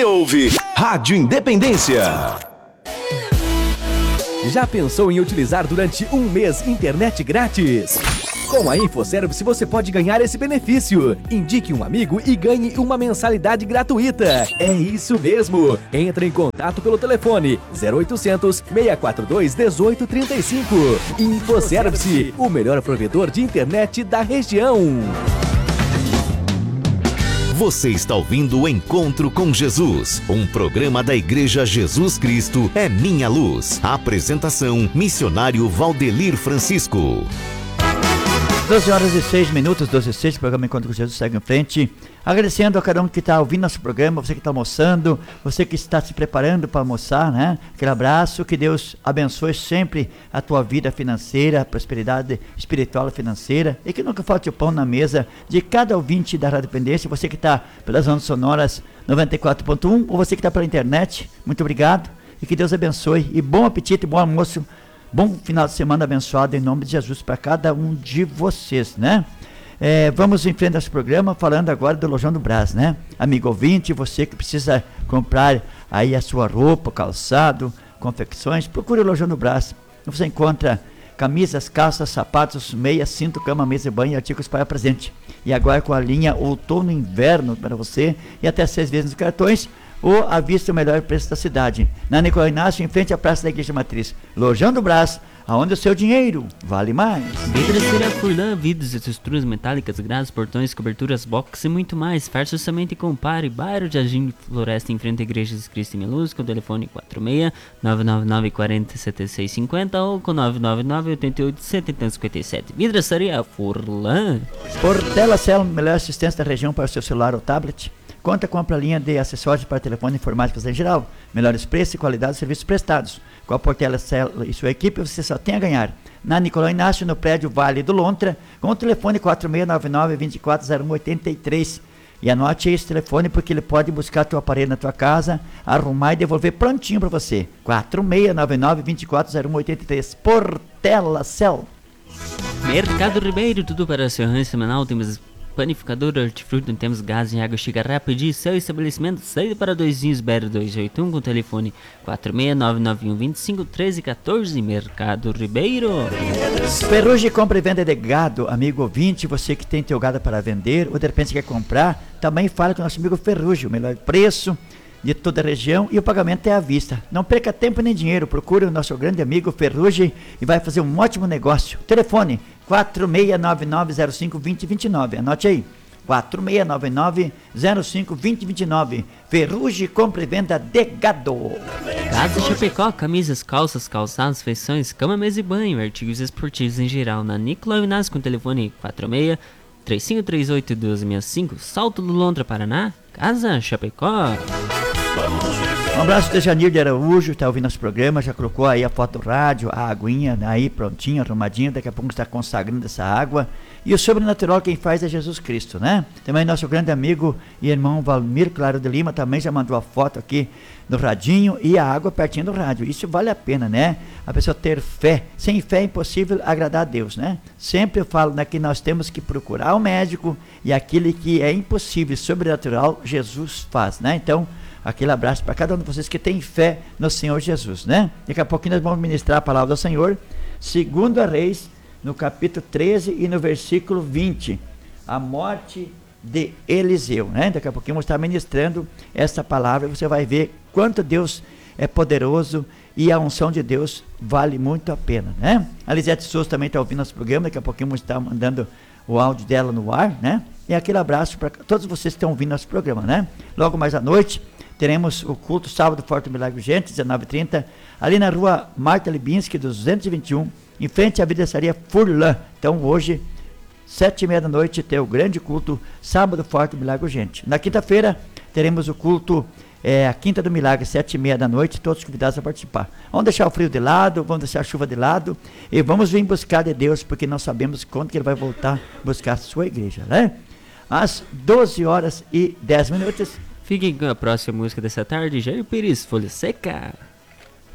Ouve Rádio Independência. Já pensou em utilizar durante um mês internet grátis? Com a InfoService você pode ganhar esse benefício. Indique um amigo e ganhe uma mensalidade gratuita. É isso mesmo. Entre em contato pelo telefone 0800 642 1835. InfoService, o melhor provedor de internet da região. Você está ouvindo o Encontro com Jesus, um programa da Igreja Jesus Cristo é Minha Luz. Apresentação, missionário Valdelir Francisco. 12h06, 12h06, o programa Encontro com Jesus segue em frente. Agradecendo a cada um que está ouvindo nosso programa, você que está almoçando, você que está se preparando para almoçar, né? Aquele abraço, que Deus abençoe sempre a tua vida financeira, prosperidade espiritual e financeira, e que nunca falte o pão na mesa de cada ouvinte da Rádio Independência, você que está pelas ondas sonoras 94.1, ou você que está pela internet, muito obrigado, e que Deus abençoe, e bom apetite, bom almoço, bom final de semana abençoado em nome de Jesus para cada um de vocês, né? Vamos em frente a esse programa falando agora do Lojão do Brás, né? Amigo ouvinte, você que precisa comprar aí a sua roupa, calçado, confecções, procure o Lojão do Brás. Você encontra camisas, calças, sapatos, meias, cinto, cama, mesa e banho e artigos para presente. E agora com a linha outono e inverno para você e até 6 vezes nos cartões, ou à vista o melhor preço da cidade. Na Nicolau Inácio, em frente à Praça da Igreja Matriz. Lojão do Brás, aonde o seu dinheiro vale mais. Vidraceira Furlan, vidros e texturas metálicas, grades, portões, coberturas, box e muito mais. Farsa somente compare. Bairro de Jardim Floresta, em frente à Igreja de Cristo em Luz, com o telefone 46 999 40 7650 ou com 999 88 7057. Vidraceira Furlan. Portela Cell, melhor assistência da região para o seu celular ou tablet. Conta com ampla linha de acessórios para telefone e informáticos em geral. Melhores preços e qualidade de serviços prestados. Com a Portela Cell e sua equipe, você só tem a ganhar. Na Nicolau Inácio, no prédio Vale do Lontra, com o telefone 4699-240183. E anote esse telefone porque ele pode buscar teu aparelho na tua casa, arrumar e devolver prontinho para você. 4699-240183. Portela Cell. Mercado Ribeiro, tudo para seu rancho semanal. Temos panificador, hortifruti, temos gás em água, chega rapidinho. Seu estabelecimento, saída para 2 BR 281 com o telefone 46991251314. Mercado Ribeiro. Ferrugem compra e venda de gado, amigo ouvinte, você que tem teu gado para vender ou de repente quer comprar, também fala com o nosso amigo Ferrugem, o melhor preço de toda a região e o pagamento é à vista. Não perca tempo nem dinheiro, procure o nosso grande amigo Ferrugem e vai fazer um ótimo negócio. Telefone 4699052029, anote aí, 4699052029. Ferrugem compra e venda de gado. Casa Chapecó, camisas, calças, calçados, feições, cama, mesa e banho, artigos esportivos em geral. Na Nicolau Inácio com o telefone 46 3538 1265, Salto do Lontra, Paraná. Casa Chapecó. Um abraço de Janir de Araújo, está ouvindo nosso programa, já colocou aí a foto do rádio, a aguinha aí prontinha, arrumadinha, daqui a pouco está consagrando essa água. E o sobrenatural quem faz é Jesus Cristo, né? Também nosso grande amigo e irmão Valmir Claro de Lima também já mandou a foto aqui no radinho e a água pertinho do rádio. Isso vale a pena, né? A pessoa ter fé. Sem fé é impossível agradar a Deus, né? Sempre eu falo, né, que nós temos que procurar o médico e aquele que é impossível, sobrenatural, Jesus faz, né? Então, aquele abraço para cada um de vocês que tem fé no Senhor Jesus, né? Daqui a pouquinho nós vamos ministrar a palavra do Senhor, 2 Reis, no capítulo 13 e no versículo 20, a morte de Eliseu, né? Daqui a pouquinho vamos estar ministrando essa palavra, você vai ver quanto Deus é poderoso e a unção de Deus vale muito a pena, né? A Lisete Souza também está ouvindo nosso programa, daqui a pouquinho vamos estar mandando o áudio dela no ar, né? E aquele abraço para todos vocês que estão ouvindo nosso programa, né? Logo mais à noite, teremos o culto sábado Forte Milagre Urgente, 19h30, ali na rua Marta Libinski, 221, em frente à vidraçaria Furlan. Então hoje, 7h30 da noite, tem o grande culto sábado Forte Milagre Urgente. Na quinta-feira, teremos o culto, a Quinta do Milagre, 7h30 da noite, todos convidados a participar. Vamos deixar o frio de lado, vamos deixar a chuva de lado, e vamos vir buscar de Deus, porque nós sabemos quando que Ele vai voltar buscar a sua igreja, né? Às 12h10. Fiquem com a próxima música dessa tarde, Jair Pires, Folha Seca.